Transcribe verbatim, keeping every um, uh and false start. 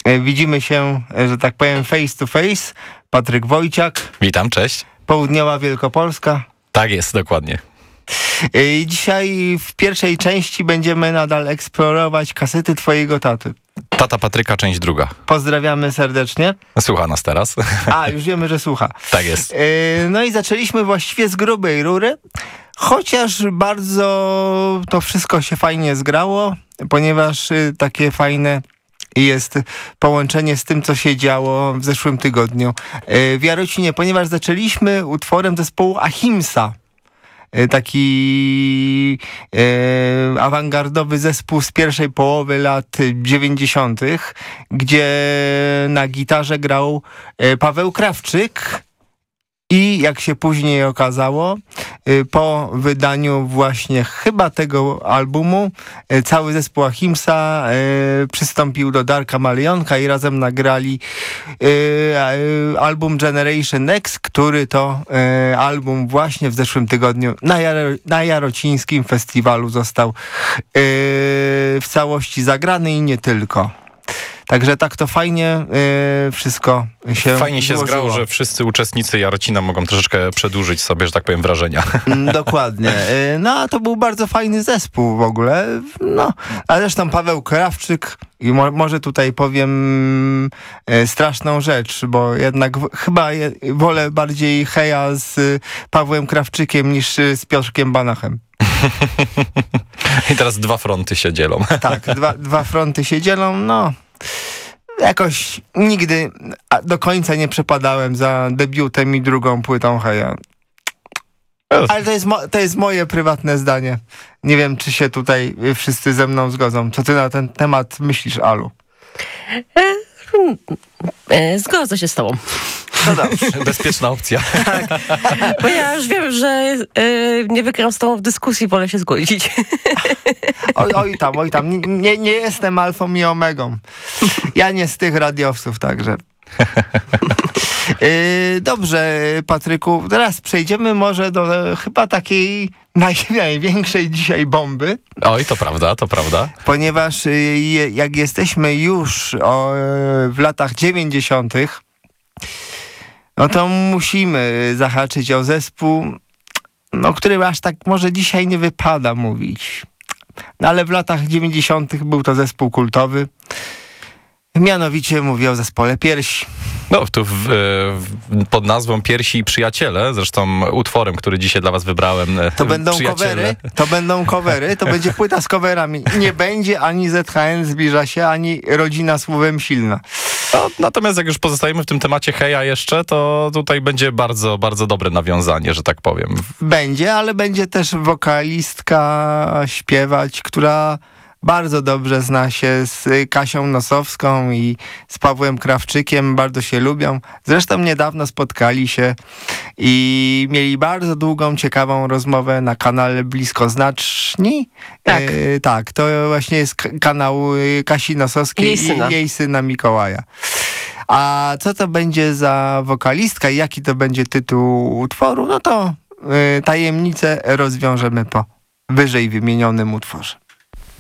Widzimy się, że tak powiem, face to face. Patryk Wojciak. Witam, cześć. Południowa Wielkopolska. Tak jest, dokładnie. Dzisiaj w pierwszej części będziemy nadal eksplorować kasety twojego taty. Tata Patryka, część druga. Pozdrawiamy serdecznie. Słucha nas teraz. A, już wiemy, że słucha. Tak jest. No i zaczęliśmy właściwie z grubej rury, chociaż bardzo to wszystko się fajnie zgrało, ponieważ takie fajne jest połączenie z tym, co się działo w zeszłym tygodniu w Jarocinie, ponieważ zaczęliśmy utworem zespołu Ahimsa. Taki e, awangardowy zespół z pierwszej połowy lat dziewięćdziesiątych, gdzie na gitarze grał e, Paweł Krawczyk i jak się później okazało, e, po wydaniu właśnie chyba tego albumu, e, cały zespół Ahimsa e, przystąpił do Darka Malionka i razem nagrali e, e, album Generation X, który to e, album właśnie w zeszłym tygodniu na, Jaro, na Jarocińskim Festiwalu został e, w całości zagrany i nie tylko. Także tak to fajnie y, wszystko się Fajnie się złożyło. zgrało, że wszyscy uczestnicy Jarocina mogą troszeczkę przedłużyć sobie, że tak powiem, wrażenia. Dokładnie. Y, no a to był bardzo fajny zespół w ogóle. No, a zresztą Paweł Krawczyk, i mo- może tutaj powiem y, straszną rzecz, bo jednak w, chyba je, wolę bardziej Heja z y, Pawłem Krawczykiem niż y, z Piotrkiem Banachem. I teraz dwa fronty się dzielą. Tak, dwa, dwa fronty się dzielą, no. Jakoś nigdy do końca nie przepadałem za debiutem i drugą płytą Heja. Ale to jest, mo- to jest moje prywatne zdanie. Nie wiem, czy się tutaj wszyscy ze mną zgodzą. Co ty na ten temat myślisz, Alu? Zgodzę się z tobą. No dobrze. Bezpieczna opcja. Tak. Bo ja już wiem, że y, nie wygram z tobą w dyskusji, wolę się zgodzić. Oj, oj tam, oj tam. Nie, nie jestem alfą i omegą. Ja nie z tych radiowców, także. Yy, dobrze, Patryku. Teraz przejdziemy może do e, chyba takiej naj, największej dzisiaj bomby. Oj, to prawda, to prawda. Ponieważ y, jak jesteśmy już o, w latach dziewięćdziesiątych, no to musimy zahaczyć o zespół, no, który aż tak może dzisiaj nie wypada mówić. No ale w latach dziewięćdziesiątych był to zespół kultowy. Mianowicie mówię o zespole Piersi. No, tu w, w, pod nazwą Piersi i Przyjaciele, zresztą utworem, który dzisiaj dla was wybrałem. To będą Przyjaciele. covery, to będą covery, to będzie płyta z coverami. Nie będzie ani Z H N zbliża się, ani Rodzina słowem silna. No, natomiast jak już pozostajemy w tym temacie Heja jeszcze, to tutaj będzie bardzo, bardzo dobre nawiązanie, że tak powiem. Będzie, ale będzie też wokalistka śpiewać, która bardzo dobrze zna się z Kasią Nosowską i z Pawłem Krawczykiem, bardzo się lubią. Zresztą niedawno spotkali się i mieli bardzo długą, ciekawą rozmowę na kanale Bliskoznaczni. Tak. E, tak, to właśnie jest k- kanał Kasi Nosowskiej Jej syna. i jej syna Mikołaja. A co to będzie za wokalistka i jaki to będzie tytuł utworu, no to y, tajemnicę rozwiążemy po wyżej wymienionym utworze.